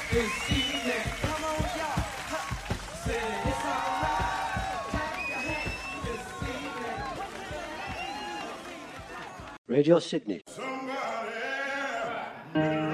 this evening. Come on, y'all. Say it's alright. Clap your hands this evening. Radio Sydney. Somebody